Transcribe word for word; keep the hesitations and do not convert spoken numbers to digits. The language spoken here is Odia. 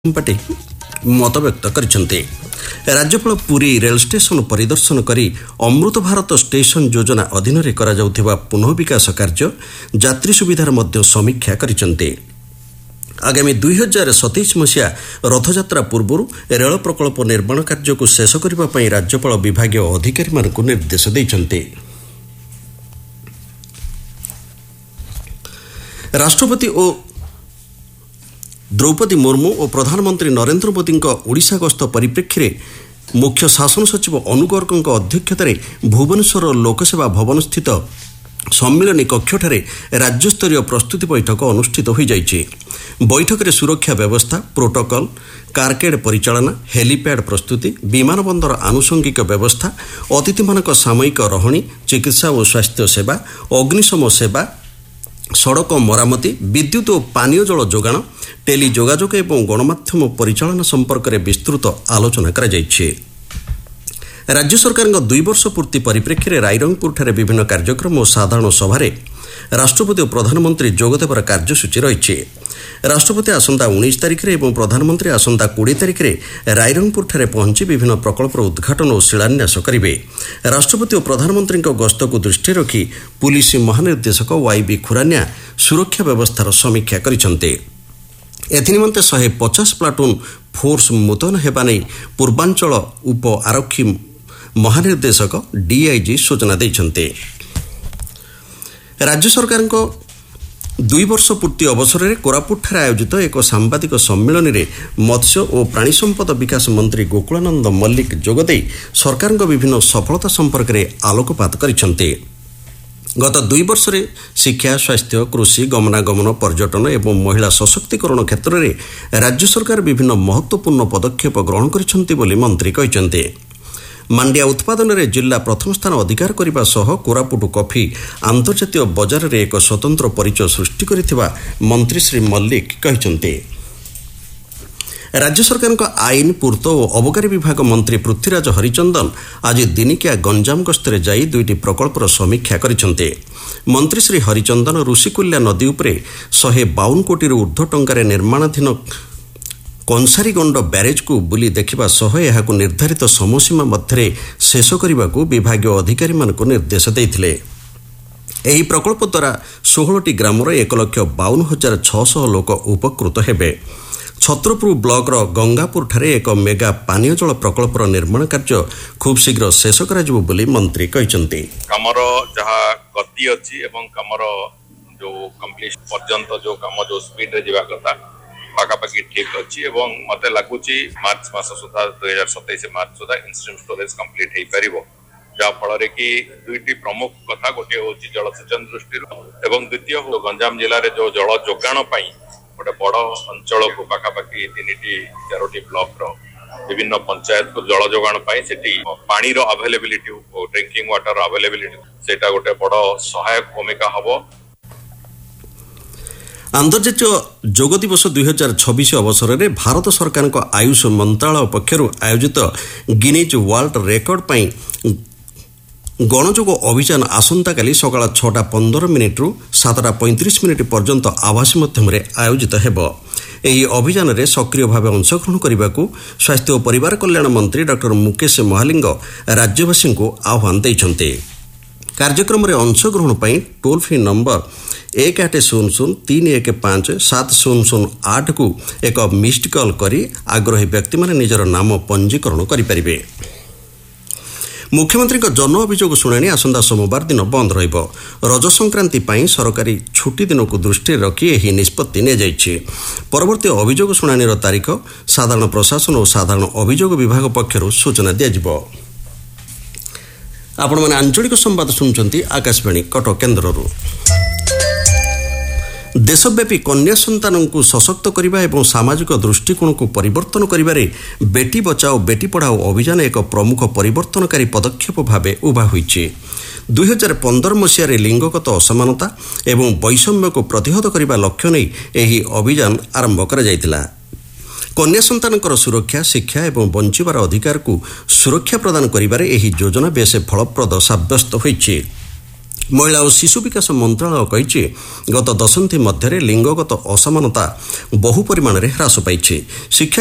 ପାର୍ଟି ମତବ୍ୟକ୍ତ କରିଛନ୍ତି। ରାଜ୍ୟପାଳ ପୁରୀ ରେଳ ଷ୍ଟେସନ ପରିଦର୍ଶନ କରି ଅମୃତ ଭାରତ ଷ୍ଟେସନ ଯୋଜନା ଅଧୀନରେ କରାଯାଉଥିବା ପୁନଃ ବିକାଶ କାର୍ଯ୍ୟ ଯାତ୍ରୀ ସୁବିଧାର ମଧ୍ୟ ସମୀକ୍ଷା କରିଛନ୍ତି। ଆଗାମୀ ଦୁଇ ହଜାର ସତେଇଶ ମସିହା ରଥଯାତ୍ରା ପୂର୍ବରୁ ରେଳ ପ୍ରକଳ୍ପ ନିର୍ମାଣ କାର୍ଯ୍ୟକୁ ଶେଷ କରିବା ପାଇଁ ରାଜ୍ୟପାଳ ବିଭାଗୀୟ ଅଧିକାରୀମାନଙ୍କୁ ନିର୍ଦ୍ଦେଶ ଦେଇଛନ୍ତି। ରାଷ୍ଟ୍ରପତି ଓ ଦ୍ରୌପଦୀ ମୁର୍ମୁ ଓ ପ୍ରଧାନମନ୍ତ୍ରୀ ନରେନ୍ଦ୍ର ମୋଦିଙ୍କ ଓଡ଼ିଶା ଗସ୍ତ ପରିପ୍ରେକ୍ଷୀରେ ମୁଖ୍ୟ ଶାସନ ସଚିବ ଅନୁଗର୍ଗଙ୍କ ଅଧ୍ୟକ୍ଷତାରେ ଭୁବନେଶ୍ୱର ଲୋକସେବା ଭବନସ୍ଥିତ ସମ୍ମିଳନୀ କକ୍ଷଠାରେ ରାଜ୍ୟସ୍ତରୀୟ ପ୍ରସ୍ତୁତି ବୈଠକ ଅନୁଷ୍ଠିତ ହୋଇଯାଇଛି। ବୈଠକରେ ସୁରକ୍ଷା ବ୍ୟବସ୍ଥା, ପ୍ରୋଟୋକଲ, କାରକେଡ୍ ପରିଚାଳନା, ହେଲିପ୍ୟାଡ୍ ପ୍ରସ୍ତୁତି, ବିମାନ ବନ୍ଦର ଆନୁଷଙ୍ଗିକ ବ୍ୟବସ୍ଥା, ଅତିଥିମାନଙ୍କ ସାମୟିକ ରହଣି, ଚିକିତ୍ସା ଓ ସ୍ୱାସ୍ଥ୍ୟ ସେବା, ଅଗ୍ନିଶମ ସେବା, ସଡ଼କ ମରାମତି, ବିଦ୍ୟୁତ୍ ଓ ପାନୀୟ ଜଳ ଯୋଗାଣ, ଟେଲି ଯୋଗାଯୋଗ ଏବଂ ଗଣମାଧ୍ୟମ ପରିଚାଳନା ସମ୍ପର୍କରେ ବିସ୍ତୃତ ଆଲୋଚନା କରାଯାଇଛି। ରାଜ୍ୟ ସରକାରଙ୍କ ଦୁଇ ବର୍ଷ ପୂର୍ତ୍ତି ପରିପ୍ରେକ୍ଷୀରେ ରାଇରଙ୍ଗପୁରଠାରେ ବିଭିନ୍ନ କାର୍ଯ୍ୟକ୍ରମ ଓ ସାଧାରଣ ସଭାରେ ରାଷ୍ଟ୍ରପତି ଓ ପ୍ରଧାନମନ୍ତ୍ରୀ ଯୋଗଦେବାର କାର୍ଯ୍ୟସୂଚୀ ରହିଛି। ରାଷ୍ଟ୍ରପତି ଆସନ୍ତା ଉଣେଇଶ ତାରିଖରେ ଏବଂ ପ୍ରଧାନମନ୍ତ୍ରୀ ଆସନ୍ତା କୋଡ଼ିଏ ତାରିଖରେ ରାଇରଙ୍ଗପୁରଠାରେ ପହଞ୍ଚି ବିଭିନ୍ନ ପ୍ରକଳ୍ପର ଉଦ୍ଘାଟନ ଓ ଶିଳାନ୍ୟାସ କରିବେ। ରାଷ୍ଟ୍ରପତି ଓ ପ୍ରଧାନମନ୍ତ୍ରୀଙ୍କ ଗସ୍ତକୁ ଦୃଷ୍ଟିରେ ରଖି ପୁଲିସ ମହାନିର୍ଦ୍ଦେଶକ ୱାଇ ବି ଖୁରାନିଆ ସୁରକ୍ଷା ବ୍ୟବସ୍ଥାର ସମୀକ୍ଷା କରିଛନ୍ତି। ଏଥିନିମନ୍ତେ ଶହେ ପଚାଶ ପ୍ଲାଟୁନ୍ ଫୋର୍ସ ମୁତୟନ ହେବା ନେଇ ପୂର୍ବାଞ୍ଚଳ ଉପ ଆରକ୍ଷୀ ମହାନିର୍ଦ୍ଦେଶକ ଡିଆଇଜି ସୂଚନା ଦେଇଛନ୍ତି। ରାଜ୍ୟ ସରକାରଙ୍କ ଦୁଇ ବର୍ଷ ପୂର୍ତ୍ତି ଅବସରରେ କୋରାପୁଟଠାରେ ଆୟୋଜିତ ଏକ ସାମ୍ବାଦିକ ସମ୍ମିଳନୀରେ ମତ୍ସ୍ୟ ଓ ପ୍ରାଣୀ ସମ୍ପଦ ବିକାଶ ମନ୍ତ୍ରୀ ଗୋକୁଳାନନ୍ଦ ମଲ୍ଲିକ ଯୋଗଦେଇ ସରକାରଙ୍କ ବିଭିନ୍ନ ସଫଳତା ସମ୍ପର୍କରେ ଆଲୋକପାତ କରିଛନ୍ତି। ଗତ ଦୁଇ ବର୍ଷରେ ଶିକ୍ଷା, ସ୍ୱାସ୍ଥ୍ୟ, କୃଷି, ଗମନାଗମନ, ପର୍ଯ୍ୟଟନ ଏବଂ ମହିଳା ସଶକ୍ତିକରଣ କ୍ଷେତ୍ରରେ ରାଜ୍ୟ ସରକାର ବିଭିନ୍ନ ମହତ୍ୱପୂର୍ଣ୍ଣ ପଦକ୍ଷେପ ଗ୍ରହଣ କରିଛନ୍ତି ବୋଲି ମନ୍ତ୍ରୀ କହିଛନ୍ତି। ମାଣ୍ଡିଆ ଉତ୍ପାଦନରେ ଜିଲ୍ଲା ପ୍ରଥମ ସ୍ଥାନ ଅଧିକାର କରିବା ସହ କୋରାପୁଟ କଫି ଆନ୍ତର୍ଜାତୀୟ ବଜାରରେ ଏକ ସ୍ୱତନ୍ତ୍ର ପରିଚୟ ସୃଷ୍ଟି କରିଥିବା ମନ୍ତ୍ରୀ ଶ୍ରୀ ମଲ୍ଲିକ କହିଛନ୍ତି। ରାଜ୍ୟ ସରକାରଙ୍କ ଆଇନ, ପୂର୍ତ୍ତ ଓ ଅବକାରୀ ବିଭାଗ ମନ୍ତ୍ରୀ ପୃଥ୍ୱୀରାଜ ହରିଚନ୍ଦନ ଆଜି ଦିନିକିଆ ଗଞ୍ଜାମ ଗସ୍ତରେ ଯାଇ ଦୁଇଟି ପ୍ରକଳ୍ପର ସମୀକ୍ଷା କରିଛନ୍ତି। ମନ୍ତ୍ରୀ ଶ୍ରୀ ହରିଚନ୍ଦନ ଋଷିକୁଲ୍ୟା ନଦୀ ଉପରେ ଶହେ ବାଉନ କୋଟିରୁ ଉର୍ଦ୍ଧ୍ୱ ଟଙ୍କାରେ ନିର୍ମାଣାଧୀନ କଂସାରୀଗଣ୍ଡ ବ୍ୟାରେଜ୍କୁ ବୁଲି ଦେଖିବା ସହ ଏହାକୁ ନିର୍ଦ୍ଧାରିତ ସମୟସୀମା ମଧ୍ୟରେ ଶେଷ କରିବାକୁ ବିଭାଗୀୟ ଅଧିକାରୀମାନଙ୍କୁ ନିର୍ଦ୍ଦେଶ ଦେଇଥିଲେ। ଏହି ପ୍ରକଳ୍ପ ଦ୍ୱାରା ଷୋହଳଟି ଗ୍ରାମର ଏକ ଲକ୍ଷ ବାଉନ ହଜାର ଛଅଶହ ଲୋକ ଉପକୃତ ହେବେ। ଛତ୍ରପୁର ବ୍ଲକର ଗଙ୍ଗାପୁରଠାରେ ଏକ ମେଗା ପାନୀୟ ଜଳ ପ୍ରକଳ୍ପର ନିର୍ମାଣ କାର୍ଯ୍ୟ ଖୁବ୍ ଶୀଘ୍ର ଶେଷ କରାଯିବ ବୋଲି ମନ୍ତ୍ରୀ କହିଛନ୍ତି। କାମର ଯାହା ଗତି ଅଛି ଏବଂ କାମର ଯୋଉ କମ୍ପ୍ଲିଟ ପର୍ଯ୍ୟନ୍ତ ଯୋଉ କାମ ଯୋଉ ସ୍ପିଡରେ ଯିବା କଥା ପାଖାପାଖି ଠିକ୍ ଅଛି ଏବଂ ମତେ ଲାଗୁଛି ମାର୍ଚ୍ଚ ମାସ ସୁଦ୍ଧା ଦୁଇ ହଜାର ସତେଇଶ ମାର୍ଚ୍ଚ ସୁଦ୍ଧା ଇନଷ୍ଟ୍ରିମ୍ ଷ୍ଟୋରେଜ କମ୍ପ୍ଲିଟ ହେଇପାରିବ। ଯାହା ଫଳରେ କି ଦୁଇଟି ପ୍ରମୁଖ କଥା, ଗୋଟିଏ ହଉଛି ଜଳସେଚନ ଦୃଷ୍ଟିରୁ ଏବଂ ଦ୍ୱିତୀୟ ଗଞ୍ଜାମ ଜିଲ୍ଲାରେ ଯୋଉ ଜଳ ଯୋଗାଣ ପାଇଁ ଗୋଟେ ବଡ ଅଞ୍ଚଳକୁ ପାଖାପାଖି ତିନିଟି ଚାରୋଟି ବ୍ଲକର ବିଭିନ୍ନ ପଞ୍ଚାୟତକୁ ଜଳ ଯୋଗାଣ ପାଇଁ ସେଠି ପାଣିର ଆଭେଲେବିଲିଟି, ଡ୍ରିଙ୍କିଂ ୱାଟର ଆଭେଲେବିଲିଟି, ସେଇଟା ଗୋଟେ ବଡ ସହାୟକ ଭୂମିକା ହବ। ଆନ୍ତର୍ଜାତୀୟ ଯୋଗ ଦିବସ ଦୁଇ ହଜାର ଛବିଶ ଅବସରରେ ଭାରତ ସରକାରଙ୍କ ଆୟୁଷ ମନ୍ତ୍ରଣାଳୟ ପକ୍ଷରୁ ଆୟୋଜିତ ଗିନିଜ୍ ୱାର୍ଲଡ ରେକର୍ଡ ପାଇଁ ଗଣଯୋଗ ଅଭିଯାନ ଆସନ୍ତାକାଲି ସକାଳ ଛଅଟା ପନ୍ଦର ମିନିଟ୍ରୁ ସାତଟା ପଇଁତିରିଶ ମିନିଟ୍ ପର୍ଯ୍ୟନ୍ତ ଆଭାସୀ ମାଧ୍ୟମରେ ଆୟୋଜିତ ହେବ। ଏହି ଅଭିଯାନରେ ସକ୍ରିୟ ଭାବେ ଅଂଶଗ୍ରହଣ କରିବାକୁ ସ୍ୱାସ୍ଥ୍ୟ ଓ ପରିବାର କଲ୍ୟାଣ ମନ୍ତ୍ରୀ ଡକ୍ଟର ମୁକେଶ ମହାଲିଙ୍ଗ ରାଜ୍ୟବାସୀଙ୍କୁ ଆହ୍ୱାନ ଦେଇଛନ୍ତି। କାର୍ଯ୍ୟକ୍ରମରେ ଅଂଶଗ୍ରହଣ ପାଇଁ ଟୋଲ୍ ଫ୍ରି ନମ୍ବର ଏକ ଆଠ ଶୂନ ଶୂନ ତିନି ଏକ ପାଞ୍ଚ ସାତ ଶୂନ ଶୂନ ଆଠକୁ ଏକ ମିସ୍ଡ କଲ୍ କରି ଆଗ୍ରହୀ ବ୍ୟକ୍ତିମାନେ ନିଜର ନାମ ପଞ୍ଜୀକରଣ କରିପାରିବେ। ମୁଖ୍ୟମନ୍ତ୍ରୀଙ୍କ ଜନ ଅଭିଯୋଗ ଶୁଣାଣି ଆସନ୍ତା ସୋମବାର ଦିନ ବନ୍ଦ ରହିବ। ରଜ ସଂକ୍ରାନ୍ତି ପାଇଁ ସରକାରୀ ଛୁଟି ଦିନକୁ ଦୃଷ୍ଟିରେ ରଖି ଏହି ନିଷ୍ପତ୍ତି ନିଆଯାଇଛି। ପରବର୍ତ୍ତୀ ଅଭିଯୋଗ ଶୁଣାଣିର ତାରିଖ ସାଧାରଣ ପ୍ରଶାସନ ଓ ସାଧାରଣ ଅଭିଯୋଗ ବିଭାଗ ପକ୍ଷରୁ ସୂଚନା ଦିଆଯିବ। ଆପଣମାନେ ଆଞ୍ଚଳିକ ସମ୍ବାଦ ଶୁଣୁଛନ୍ତି ଆକାଶବାଣୀ କଟକ କେନ୍ଦ୍ରରୁ। ଦେଶବ୍ୟାପୀ କନ୍ୟା ସନ୍ତାନଙ୍କୁ ସଶକ୍ତ କରିବା ଏବଂ ସାମାଜିକ ଦୃଷ୍ଟିକୋଣକୁ ପରିବର୍ତ୍ତନ କରିବାରେ ବେଟି ବଚାଓ ବେଟି ପଢ଼ାଓ ଅଭିଯାନ ଏକ ପ୍ରମୁଖ ପରିବର୍ତ୍ତନକାରୀ ପଦକ୍ଷେପ ଭାବେ ଉଭା ହୋଇଛି। ଦୁଇ ହଜାର ପନ୍ଦର ମସିହାରେ ଲିଙ୍ଗଗତ ଅସମାନତା ଏବଂ ବୈଷମ୍ୟକୁ ପ୍ରତିହତ କରିବା ଲକ୍ଷ୍ୟ ନେଇ ଏହି ଅଭିଯାନ ଆରମ୍ଭ କରାଯାଇଥିଲା। କନ୍ୟା ସନ୍ତାନଙ୍କର ସୁରକ୍ଷା, ଶିକ୍ଷା ଏବଂ ବଞ୍ଚିବାର ଅଧିକାରକୁ ସୁରକ୍ଷା ପ୍ରଦାନ କରିବାରେ ଏହି ଯୋଜନା ବେଶ ଫଳପ୍ରଦ ସାବ୍ୟସ୍ତ ହୋଇଛି। ମହିଳା ଓ ଶିଶୁ ବିକାଶ ମନ୍ତ୍ରଣାଳୟ କହିଛି ଗତ ଦଶନ୍ଧି ମଧ୍ୟରେ ଲିଙ୍ଗଗତ ଅସମାନତା ବହୁ ପରିମାଣରେ ହ୍ରାସ ପାଇଛି। ଶିକ୍ଷା